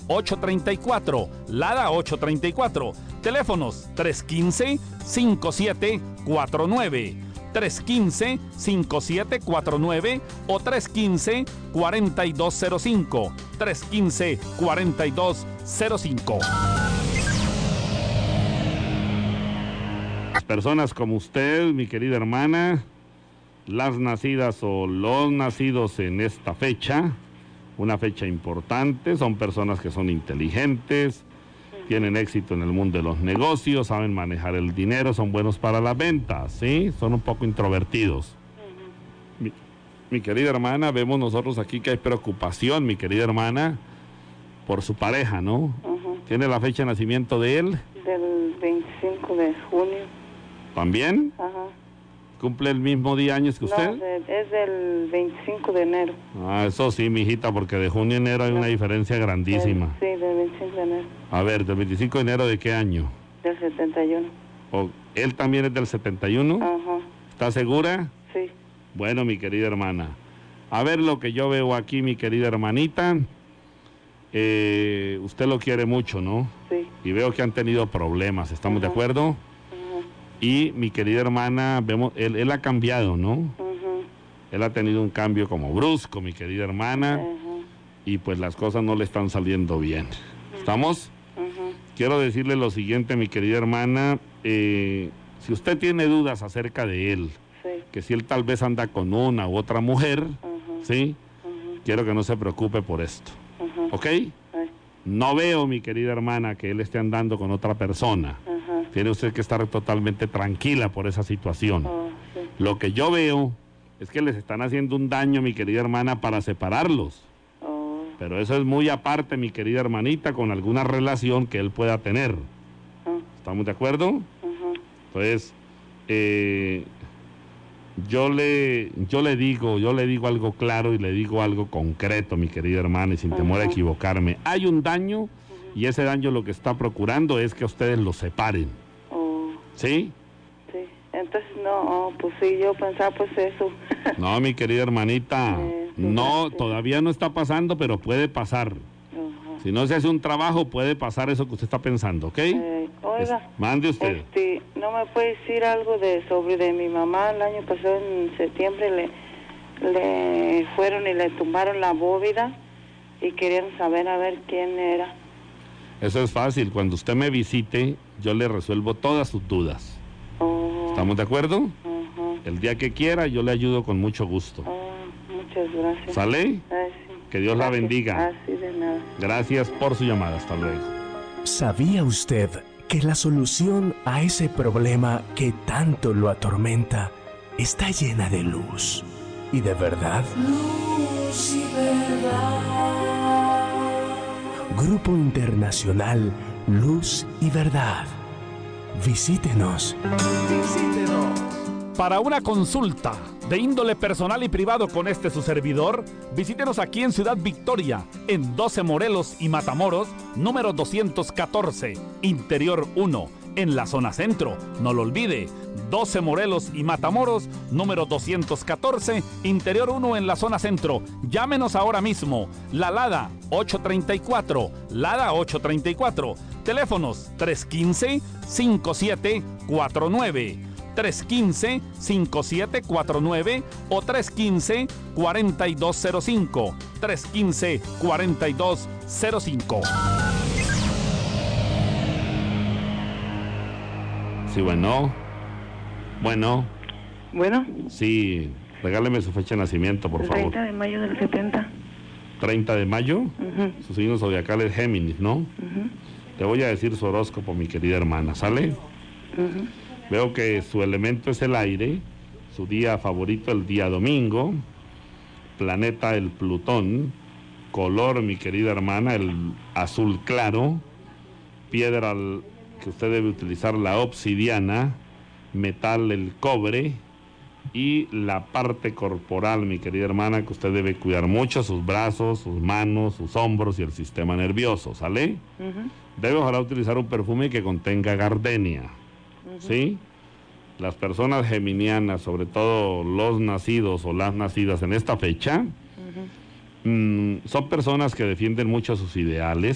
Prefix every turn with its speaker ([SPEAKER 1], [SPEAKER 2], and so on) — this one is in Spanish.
[SPEAKER 1] 834, Lada 834. Teléfonos 315-5749. 315-5749 o 315-4205. 315-4205.
[SPEAKER 2] Personas como usted, mi querida hermana, las nacidas o los nacidos en esta fecha, una fecha importante, son personas que son inteligentes, tienen éxito en el mundo de los negocios, saben manejar el dinero, son buenos para las ventas, ¿sí? Son un poco introvertidos. Mi querida hermana, vemos nosotros aquí que hay preocupación, mi querida hermana, por su pareja, ¿no? ¿Tiene la fecha de nacimiento de él?
[SPEAKER 3] Del 25 de junio.
[SPEAKER 2] ¿También?
[SPEAKER 3] Ajá.
[SPEAKER 2] ¿Cumple el mismo día años que usted?
[SPEAKER 3] No, es del 25 de enero.
[SPEAKER 2] Ah, eso sí, mijita, porque de junio a enero hay una diferencia grandísima.
[SPEAKER 3] Sí, del 25 de enero.
[SPEAKER 2] A ver, ¿del 25 de enero de qué año?
[SPEAKER 3] Del 71.
[SPEAKER 2] ¿Él también es del 71?
[SPEAKER 3] Ajá.
[SPEAKER 2] ¿Está segura?
[SPEAKER 3] Sí.
[SPEAKER 2] Bueno, mi querida hermana, a ver lo que yo veo aquí, mi querida hermanita. Usted lo quiere mucho, ¿no?
[SPEAKER 3] Sí.
[SPEAKER 2] Y veo que han tenido problemas, ¿estamos de acuerdo? Y mi querida hermana, vemos, él ha cambiado, ¿no? Él ha tenido un cambio como brusco, mi querida hermana, y pues las cosas no le están saliendo bien. ¿Estamos? Quiero decirle lo siguiente, mi querida hermana, si usted tiene dudas acerca de él, que si él tal vez anda con una u otra mujer, ¿sí? Quiero que no se preocupe por esto, ¿ok? No veo, mi querida hermana, que él esté andando con otra persona. Tiene usted que estar totalmente tranquila por esa situación. Lo que yo veo es que les están haciendo un daño, mi querida hermana, para separarlos. Pero eso es muy aparte, mi querida hermanita, con alguna relación que él pueda tener. ¿Estamos de acuerdo? Entonces, yo le digo algo claro y le digo algo concreto, mi querida hermana, y sin temor a equivocarme. Hay un daño y ese daño lo que está procurando es que ustedes los separen. ¿Sí?
[SPEAKER 3] Sí. Entonces, no, pues sí, yo pensaba pues eso.
[SPEAKER 2] No, mi querida hermanita, no, todavía no está pasando, pero puede pasar. Si no se hace un trabajo, puede pasar eso que usted está pensando, ¿ok?
[SPEAKER 3] Oiga,
[SPEAKER 2] mande usted.
[SPEAKER 3] ¿No me puede decir algo sobre mi mamá? El año pasado, en septiembre, le fueron y le tumbaron la bóveda y querían saber a ver quién era.
[SPEAKER 2] Eso es fácil, cuando usted me visite, yo le resuelvo todas sus dudas. ¿Estamos de acuerdo? El día que quiera, yo le ayudo con mucho gusto.
[SPEAKER 3] Muchas gracias.
[SPEAKER 2] ¿Sale?
[SPEAKER 3] Sí.
[SPEAKER 2] Que Dios la bendiga.
[SPEAKER 3] Sí, de nada.
[SPEAKER 2] Gracias por su llamada. Hasta luego.
[SPEAKER 4] ¿Sabía usted que la solución a ese problema que tanto lo atormenta está llena de luz y de verdad?
[SPEAKER 5] Luz y verdad.
[SPEAKER 4] Grupo Internacional Luz y Verdad. Visítenos.
[SPEAKER 1] Para una consulta de índole personal y privado con su servidor, visítenos aquí en Ciudad Victoria, en 12 Morelos y Matamoros, número 214, Interior 1, en la zona centro. No lo olvide, 12 Morelos y Matamoros, número 214, Interior 1, en la zona centro. Llámenos ahora mismo. La Lada 834, Lada 834. Teléfonos 315-5749. 315-5749 o 315-4205. 315-4205.
[SPEAKER 2] Sí, bueno. Bueno.
[SPEAKER 3] Bueno.
[SPEAKER 2] Sí, regáleme su fecha de nacimiento, por favor.
[SPEAKER 3] 30 de mayo del 70.
[SPEAKER 2] 30 de mayo. Su signo zodiacal es Géminis, ¿no? Te voy a decir su horóscopo, mi querida hermana, ¿sale? Veo que su elemento es el aire, su día favorito el día domingo, planeta el Plutón, color, mi querida hermana, el azul claro, piedra que usted debe utilizar, la obsidiana, metal el cobre, y la parte corporal, mi querida hermana, que usted debe cuidar mucho, sus brazos, sus manos, sus hombros y el sistema nervioso, ¿sale? Debe ojalá utilizar un perfume que contenga gardenia. ¿Sí? Las personas geminianas, sobre todo los nacidos o las nacidas en esta fecha, son personas que defienden mucho sus ideales,